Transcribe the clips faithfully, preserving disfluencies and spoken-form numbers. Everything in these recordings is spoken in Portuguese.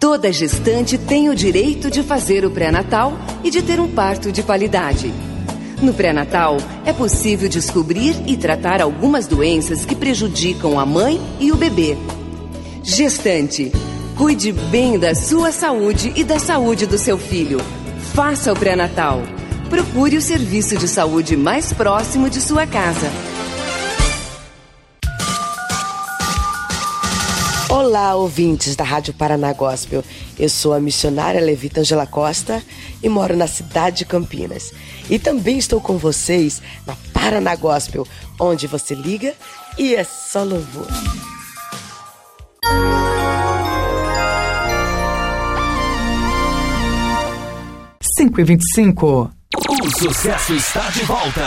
Toda gestante tem o direito de fazer o pré-natal e de ter um parto de qualidade. No pré-natal, é possível descobrir e tratar algumas doenças que prejudicam a mãe e o bebê. Gestante, cuide bem da sua saúde e da saúde do seu filho. Faça o pré-natal. Procure o serviço de saúde mais próximo de sua casa. Olá, ouvintes da Rádio Paraná Gospel. Eu sou a missionária Levita Angela Costa e moro na cidade de Campinas. E também estou com vocês na Paraná Gospel, onde você liga e é só louvor. cinco e vinte e cinco. O sucesso está de volta.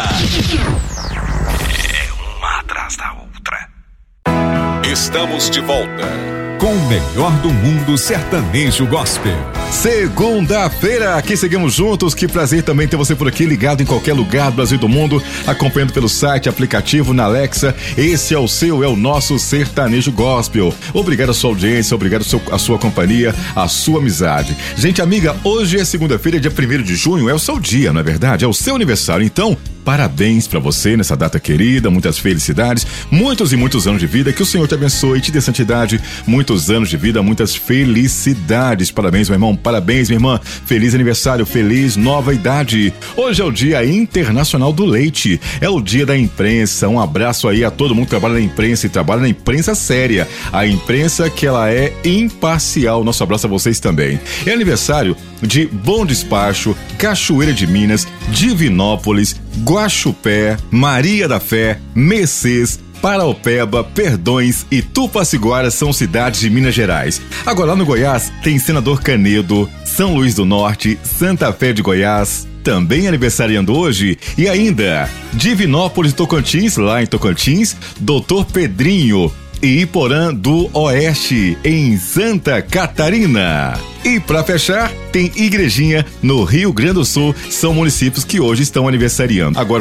É uma atrás da outra. Estamos de volta com o melhor do mundo sertanejo gospel. Segunda-feira, aqui seguimos juntos. Que prazer também ter você por aqui, ligado em qualquer lugar do Brasil e do mundo, acompanhando pelo site, aplicativo, na Alexa. Esse é o seu, é o nosso sertanejo gospel. Obrigado à sua audiência, obrigado à sua companhia, à sua amizade. Gente amiga, hoje é segunda-feira, dia primeiro de junho, é o seu dia, não é verdade? É o seu aniversário, então parabéns pra você nessa data querida, muitas felicidades, muitos e muitos anos de vida, que o Senhor te abençoe e te dê santidade, muitos anos de vida, muitas felicidades. Parabéns, meu irmão, parabéns, minha irmã, feliz aniversário, feliz nova idade. Hoje é o Dia Internacional do Leite, é o dia da imprensa. Um abraço aí a todo mundo que trabalha na imprensa e trabalha na imprensa séria, a imprensa que ela é imparcial. Nosso abraço a vocês também. É aniversário de Bom Despacho, Cachoeira de Minas, Divinópolis, Guaxupé, Maria da Fé, Messês, Paraopeba, Perdões e Tupaciguara são cidades de Minas Gerais. Agora lá no Goiás tem Senador Canedo, São Luís do Norte, Santa Fé de Goiás, também aniversariando hoje, e ainda Divinópolis, Tocantins, lá em Tocantins, Doutor Pedrinho, e Iporã do Oeste, em Santa Catarina. E para fechar, tem Igrejinha no Rio Grande do Sul. São municípios que hoje estão aniversariando. Agora